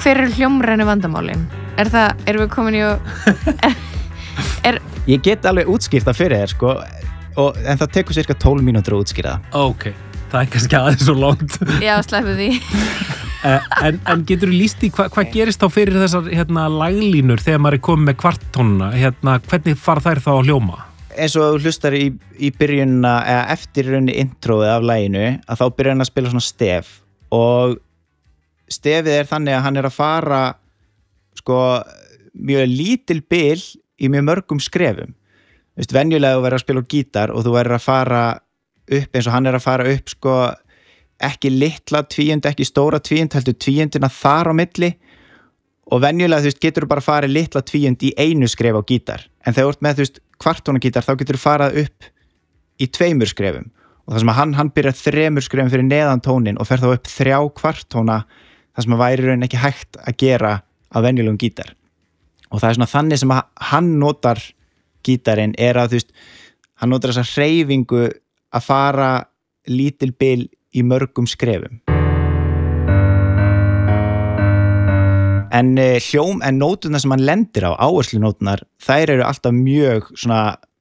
hver hljómrænu vandamálin? Erum við komin í Ég get alveg útskýrt það fyrir þér sko, en það tekur cirka 12 mínútur að útskýra það. Ok, það er kannski aðeins svo langt. Já, sleppu því. En getur þú lýst í hvað gerist þá fyrir þessar laglínur þegar maður er komið með kvarttónuna? Hvernig fara þær þá að hljóma? Eins og þú hlustar í byrjunna eða eftir rauninni introið af laginu að þá byrjar hann að spila svona stef og stefið er þannig að hann er að fara sko mjög lítil bil í mjög mörgum skrefum. Þú veist, venjulega þú verður að spila á gítar og þú verður að fara upp eins og hann er að fara upp sko ekki litla tvíund, ekki stóra tvíund, heldur tvíundina þar á milli og venjulega þú veist getur þú bara farið litla tvíund í einu skref á gítar en þegar þú ert með þú veist kvartónagítar þá getur þú farað upp í 2 skrefum og það sem að hann byrjar 3 skrefum fyrir neðan tónin og fer þá upp 3 kvartóna það sem að væri raun ekki hægt að gera á venjulegum gítar og það er svona þannig sem að hann notar gítarinn er að þú veist hann notar þessa hreyfingu að fara lítil bil í mörgum skrefum en nóturnar sem hann lendir á áherslunóturnar þær eru alltaf mjög svona